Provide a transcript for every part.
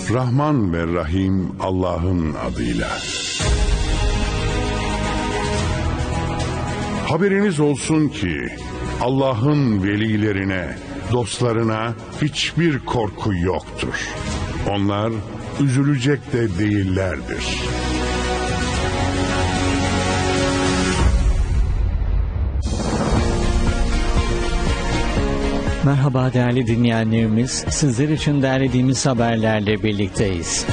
Rahman ve Rahim Allah'ın adıyla. Haberiniz olsun ki Allah'ın velilerine, dostlarına hiçbir korku yoktur. Onlar üzülecek de değillerdir. Merhaba değerli dinleyenlerimiz, sizler için derlediğimiz haberlerle birlikteyiz.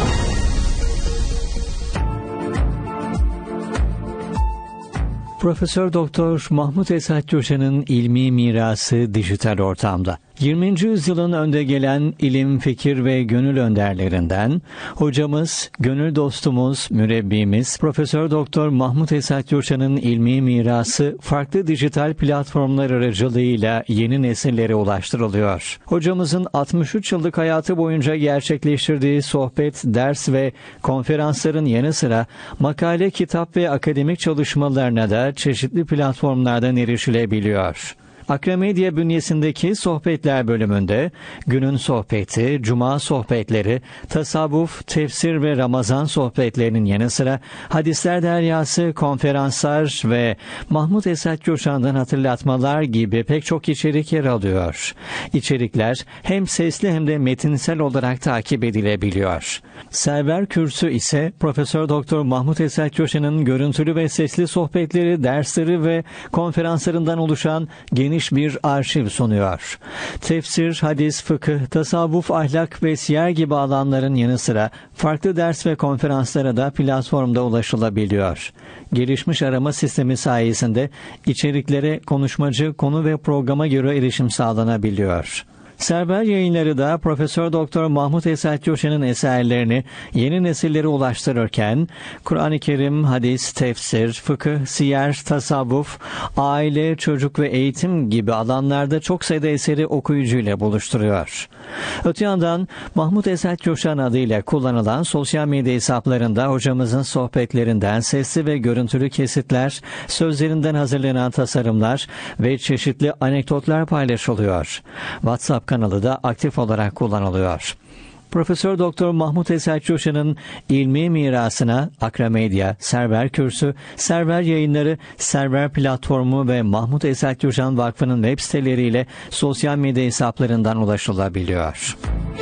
Profesör Doktor Mahmut Esat Coşan'ın ilmi mirası dijital ortamda. 20. yüzyılın önde gelen ilim, fikir ve gönül önderlerinden hocamız, gönül dostumuz, mürebbimiz Profesör Doktor Mahmut Esat Coşan'ın ilmi mirası farklı dijital platformlar aracılığıyla yeni nesillere ulaştırılıyor. Hocamızın 63 yıllık hayatı boyunca gerçekleştirdiği sohbet, ders ve konferansların yanı sıra makale, kitap ve akademik çalışmalarına da çeşitli platformlardan erişilebiliyor. Akramedya bünyesindeki sohbetler bölümünde günün sohbeti, cuma sohbetleri, tasavvuf, tefsir ve Ramazan sohbetlerinin yanı sıra hadisler deryası, konferanslar ve Mahmut Esat Coşan'dan hatırlatmalar gibi pek çok içerik yer alıyor. İçerikler hem sesli hem de metinsel olarak takip edilebiliyor. Server Kürsü ise Profesör Doktor Mahmut Esat Coşan'ın görüntülü ve sesli sohbetleri, dersleri ve konferanslarından oluşan geniş bir arşiv sunuyor. Tefsir, hadis, fıkıh, tasavvuf, ahlak ve siyer gibi alanların yanı sıra farklı ders ve konferanslara da platformda ulaşılabiliyor. Gelişmiş arama sistemi sayesinde içeriklere konuşmacı, konu ve programa göre erişim sağlanabiliyor. Server Yayınları da Profesör Doktor Mahmut Esat Coşan'ın eserlerini yeni nesillere ulaştırırken Kur'an-ı Kerim, hadis, tefsir, fıkıh, siyer, tasavvuf, aile, çocuk ve eğitim gibi alanlarda çok sayıda eseri okuyucuyla buluşturuyor. Öte yandan Mahmut Esat Coşan adıyla kullanılan sosyal medya hesaplarında hocamızın sohbetlerinden sesli ve görüntülü kesitler, sözlerinden hazırlanan tasarımlar ve çeşitli anekdotlar paylaşılıyor. WhatsApp kanalı da aktif olarak kullanılıyor. Profesör Doktor Mahmut Esat Coşan'ın ilmi mirasına Akramedya, Server Kürsü, Server Yayınları, Server Platformu ve Mahmut Esat Coşan Vakfı'nın web siteleriyle sosyal medya hesaplarından ulaşılabiliyor.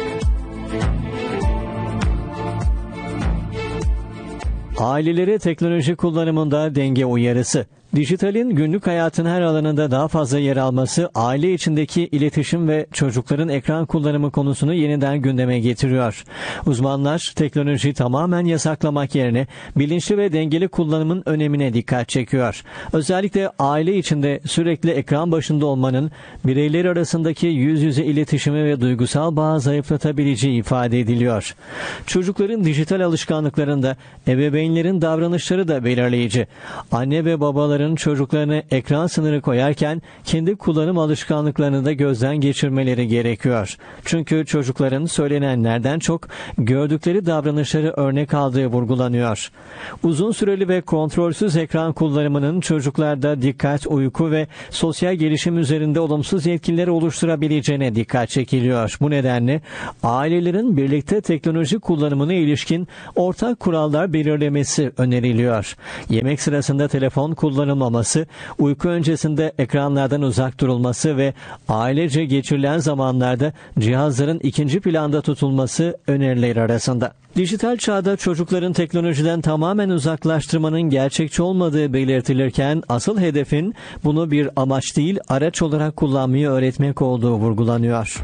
Ailelere teknoloji kullanımında denge uyarısı. Dijitalin günlük hayatın her alanında daha fazla yer alması, aile içindeki iletişim ve çocukların ekran kullanımı konusunu yeniden gündeme getiriyor. Uzmanlar teknolojiyi tamamen yasaklamak yerine bilinçli ve dengeli kullanımın önemine dikkat çekiyor. Özellikle aile içinde sürekli ekran başında olmanın bireyler arasındaki yüz yüze iletişimi ve duygusal bağı zayıflatabileceği ifade ediliyor. Çocukların dijital alışkanlıklarında ebeveynlerin davranışları da belirleyici. Anne ve babaların çocuklarına ekran sınırı koyarken kendi kullanım alışkanlıklarını da gözden geçirmeleri gerekiyor. Çünkü çocukların söylenenlerden çok gördükleri davranışları örnek aldığı vurgulanıyor. Uzun süreli ve kontrolsüz ekran kullanımının çocuklarda dikkat, uyku ve sosyal gelişim üzerinde olumsuz etkileri oluşturabileceğine dikkat çekiliyor. Bu nedenle ailelerin birlikte teknoloji kullanımına ilişkin ortak kurallar belirlemesi öneriliyor. Yemek sırasında telefon kullanılmaması, uyku öncesinde ekranlardan uzak durulması ve ailece geçirilen zamanlarda cihazların ikinci planda tutulması öneriler arasında. Dijital çağda çocukların teknolojiden tamamen uzaklaştırmanın gerçekçi olmadığı belirtilirken asıl hedefin bunu bir amaç değil araç olarak kullanmayı öğretmek olduğu vurgulanıyor.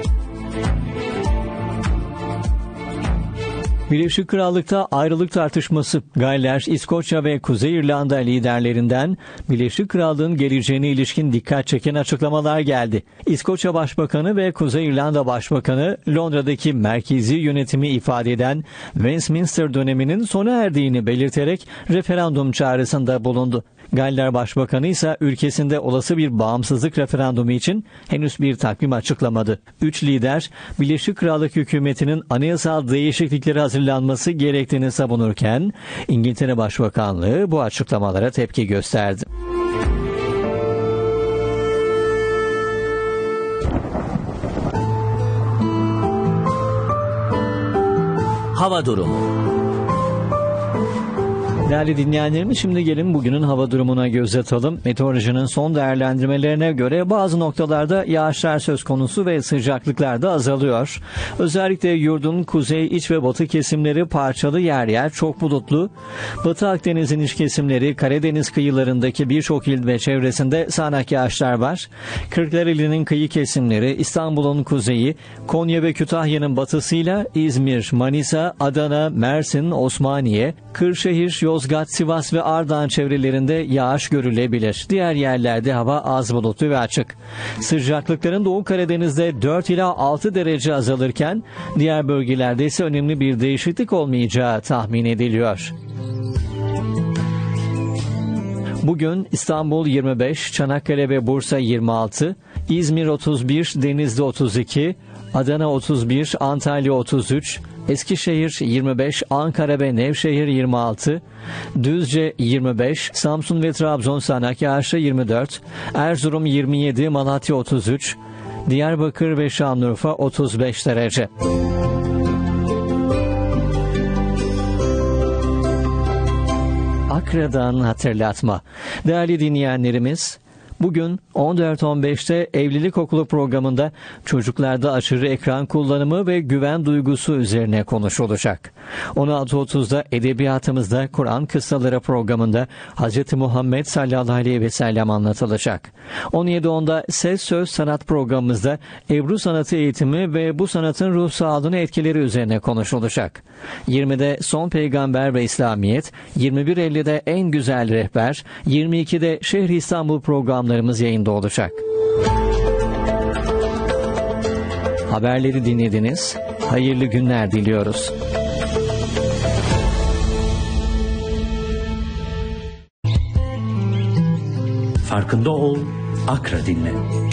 Birleşik Krallık'ta ayrılık tartışması. Galler, İskoçya ve Kuzey İrlanda liderlerinden Birleşik Krallık'ın geleceğine ilişkin dikkat çeken açıklamalar geldi. İskoçya Başbakanı ve Kuzey İrlanda Başbakanı Londra'daki merkezi yönetimi ifade eden Westminster döneminin sona erdiğini belirterek referandum çağrısında bulundu. Galler Başbakanı ise ülkesinde olası bir bağımsızlık referandumu için henüz bir takvim açıklamadı. 3 lider Birleşik Krallık hükümetinin anayasal değişiklikleri hazırlanması gerektiğini savunurken İngiltere Başbakanlığı bu açıklamalara tepki gösterdi. hava durumu. Değerli dinleyenlerimiz, şimdi gelin bugünün hava durumuna göz atalım. Meteorolojinin son değerlendirmelerine göre bazı noktalarda yağışlar söz konusu ve sıcaklıklar da azalıyor. Özellikle yurdun kuzey, iç ve batı kesimleri parçalı, yer yer çok bulutlu. Batı Akdeniz'in iç kesimleri, Karadeniz kıyılarındaki birçok il ve çevresinde sağanak yağışlar var. Kırklareli'nin kıyı kesimleri, İstanbul'un kuzeyi, Konya ve Kütahya'nın batısıyla İzmir, Manisa, Adana, Mersin, Osmaniye, Kırşehir, Yozgat, Sivas ve Ardahan çevrelerinde yağış görülebilir. Diğer yerlerde hava az bulutlu ve açık. Sıcaklıkların Doğu Karadeniz'de 4 ila 6 derece azalırken diğer bölgelerde ise önemli bir değişiklik olmayacağı tahmin ediliyor. Bugün İstanbul 25, Çanakkale ve Bursa 26, İzmir 31, Denizli 32, Adana 31, Antalya 33, Eskişehir 25, Ankara ve Nevşehir 26, Düzce 25, Samsun ve Trabzon sağanak yağışlı 24, Erzurum 27, Malatya 33, Diyarbakır ve Şanlıurfa 35 derece. Akra'dan hatırlatma. Değerli dinleyenlerimiz, bugün 14.15'te Evlilik Okulu programında çocuklarda aşırı ekran kullanımı ve güven duygusu üzerine konuşulacak. 16.30'da Edebiyatımızda Kur'an Kıssaları programında Hz. Muhammed sallallahu aleyhi ve sellem anlatılacak. 17.10'da Ses Söz Sanat programımızda Ebru sanatı eğitimi ve bu sanatın ruh sağlığına etkileri üzerine konuşulacak. 20'de Son Peygamber ve İslamiyet, 21.50'de En Güzel Rehber, 22'de Şehri İstanbul programlarımız yayında olacak. Haberleri dinlediniz. Hayırlı günler diliyoruz. Farkında ol, Akra dinle.